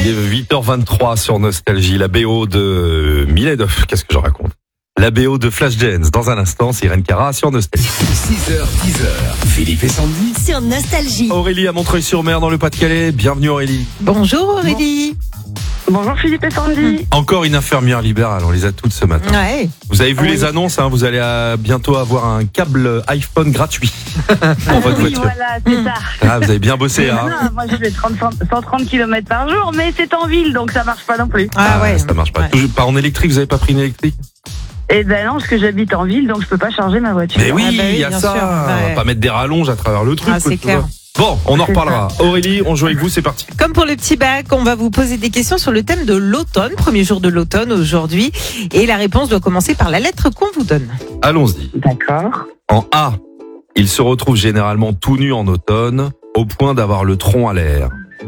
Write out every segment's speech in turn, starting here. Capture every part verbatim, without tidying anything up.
Il est huit heures vingt-trois sur Nostalgie, la B O de Miled. Qu'est-ce que je raconte? La B O de Flashdance. Dans un instant, c'est Irène Cara sur Nostalgie. six heures, dix heures, Philippe et Sandy. Sur Nostalgie. Aurélie à Montreuil-sur-Mer dans le Pas-de-Calais. Bienvenue Aurélie. Bonjour Aurélie. Bonjour Philippe et Sandy. Encore une infirmière libérale, on les a toutes ce matin. Ouais. Vous avez vu Oui. les annonces, hein, vous allez euh, bientôt avoir un câble iPhone gratuit pour votre Oui, voiture. voilà, c'est ça. Ah, vous avez bien bossé, hein. Ah, moi, je fais trente, cent trente kilomètres par jour, mais c'est en ville, donc ça marche pas non plus. Ah ouais. Ça marche pas. Ouais. Toujours pas en électrique, vous avez pas pris une électrique? Et ben non, parce que j'habite en ville, donc je peux pas charger ma voiture. Mais oui, Ah bah oui, il y a bien ça. sûr, On va ouais. pas mettre des rallonges à travers le truc. Ah, quoi, c'est tu clair. vois. Bon, on en C'est reparlera. Aurélie, on joue avec vous, c'est parti. Comme pour le petit bac, on va vous poser des questions sur le thème de l'automne, premier jour de l'automne aujourd'hui. Et la réponse doit commencer par la lettre qu'on vous donne. Allons-y. D'accord. En A, il se retrouve généralement tout nu en automne, au point d'avoir le tronc à l'air.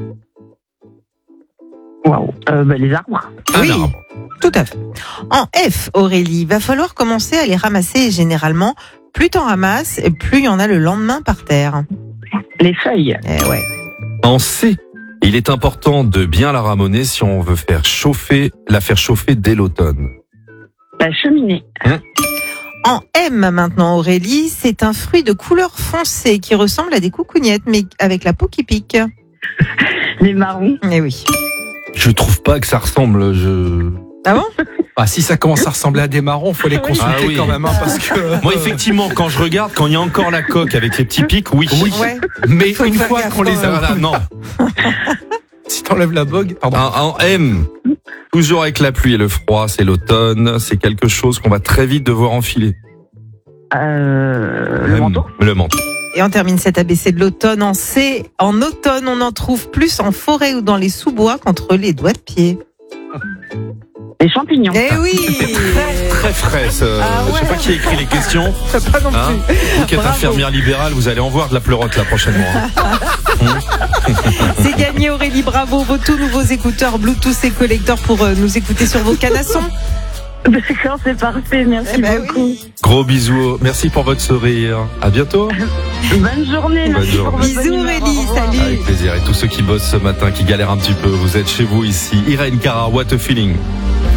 Waouh. Euh, ben, les arbres. Un Oui. arbre. Tout à fait. En F, Aurélie, va falloir commencer à les ramasser et généralement, plus t'en ramasses, et plus il y en a le lendemain par terre. Les feuilles. Eh ouais. En C, il est important de bien la ramoner si on veut faire chauffer, la faire chauffer dès l'automne. La cheminée. En M maintenant, Aurélie, c'est un fruit de couleur foncée qui ressemble à des coucougnettes, mais avec la peau qui pique. Les marrons. Eh oui. Je trouve pas que ça ressemble. Je... Ah bon? Ah, si ça commence à ressembler à des marrons, faut les consulter Ah oui. quand même, hein, parce que. Moi, effectivement, quand je regarde, quand il y a encore la coque avec les petits pics, oui. Ouais. Mais Faut une faire fois gaffe, qu'on les quand a, Voilà, non. si t'enlèves la bogue, pardon. En, en M, toujours avec la pluie et le froid, c'est l'automne. C'est quelque chose qu'on va très vite devoir enfiler. Euh, le M, manteau. Le manteau. Et on termine cet A B C de l'automne en C. En automne, on en trouve plus en forêt ou dans les sous-bois qu'entre les doigts de pied. Les champignons. Eh oui! Très frais, ce- Ah je sais ouais. pas qui a écrit les questions. Pas non Hein plus. Vous qui êtes Bravo. infirmière libérale, vous allez en voir de la pleurote là prochainement. hein. C'est gagné Aurélie, bravo. Vos tout nouveaux écouteurs Bluetooth et collecteurs pour euh, nous écouter sur vos canassons. D'accord, c'est parfait. Merci Eh ben beaucoup. oui. Gros bisous. Merci pour votre sourire. À bientôt. Bonne journée. Bonne Merci journée. pour votre Bisous bonne humeur. Aurélie, Au revoir. salut. Avec plaisir. Et tous ceux qui bossent ce matin, qui galèrent un petit peu, vous êtes chez vous ici. Irène Cara, what a feeling.